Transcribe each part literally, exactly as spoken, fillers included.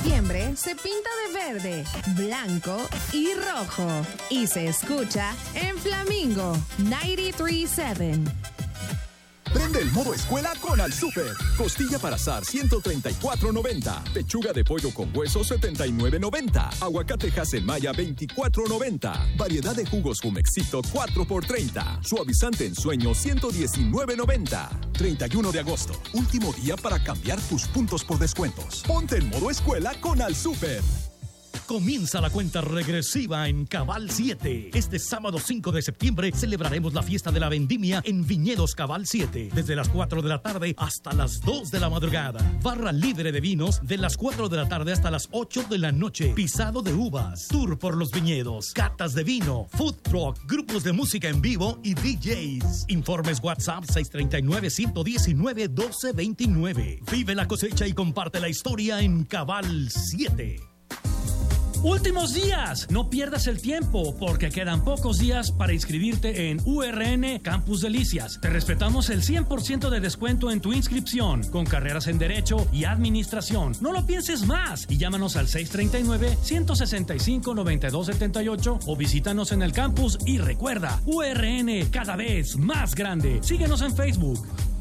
septiembre se pinta de verde, blanco y rojo. Y se escucha en Flamingo noventa y tres siete. Prende el modo escuela con Al Super. Costilla para asar ciento treinta y cuatro noventa. Pechuga de pollo con hueso setenta y nueve noventa. Aguacate Haselmaya veinticuatro noventa. Variedad de jugos Jumexito cuatro por treinta. Suavizante en sueño ciento diecinueve noventa. treinta y uno de agosto. Último día para cambiar tus puntos por descuentos. Ponte en modo escuela con Al Super. Comienza la cuenta regresiva en Cabal siete. Este sábado cinco de septiembre celebraremos la fiesta de la vendimia en Viñedos Cabal siete. Desde las cuatro de la tarde hasta las dos de la madrugada. Barra libre de vinos de las cuatro de la tarde hasta las ocho de la noche. Pisado de uvas. Tour por los viñedos. Catas de vino. Food truck. Grupos de música en vivo y D Js. Informes WhatsApp seis tres nueve, uno uno nueve, uno dos dos nueve. Vive la cosecha y comparte la historia en Cabal siete. Últimos días, no pierdas el tiempo porque quedan pocos días para inscribirte en U R N Campus Delicias. Te respetamos el cien por ciento de descuento en tu inscripción con carreras en Derecho y Administración. No lo pienses más y llámanos al seis tres nueve, uno seis cinco, nueve dos siete ocho o visítanos en el campus y recuerda, U R N cada vez más grande. Síguenos en Facebook.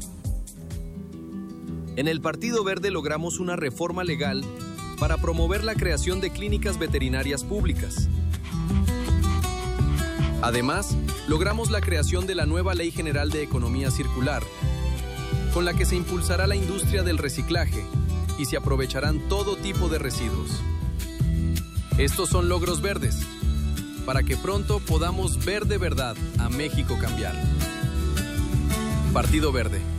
En el Partido Verde logramos una reforma legal para promover la creación de clínicas veterinarias públicas. Además, logramos la creación de la nueva Ley General de Economía Circular, con la que se impulsará la industria del reciclaje y se aprovecharán todo tipo de residuos. Estos son logros verdes, para que pronto podamos ver de verdad a México cambiar. Partido Verde.